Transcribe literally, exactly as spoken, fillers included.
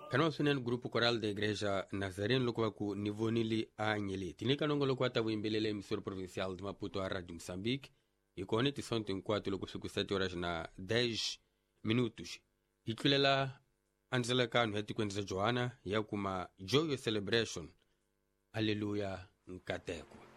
Kanwa sunen grupo coral da igreja Nazareno lokuwa ku nivonili a Nheli. Tinika nongo lokuwa tabu imbelele emissora provincial de Maputo a Rádio Moçambique. E com a edição tem quatro logo suku sete horas na dez minutos. E kulela anzela kanu heti kwenza Joana ya kuma Joyous Celebration. Aleluia nkateko.